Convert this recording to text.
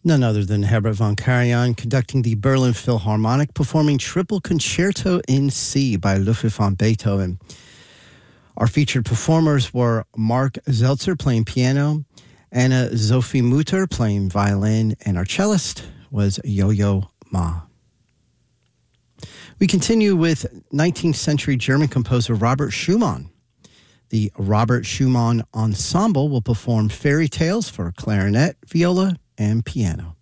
None other than Herbert von Karajan conducting the Berlin Philharmonic, performing Triple Concerto in C by Ludwig van Beethoven. Our featured performers were Mark Zeltzer playing piano, Anna Sophie Mutter playing violin, and our cellist was Yo-Yo Ma. We continue with 19th century German composer Robert Schumann. The Robert Schumann Ensemble will perform Fairy Tales for clarinet, viola, and piano.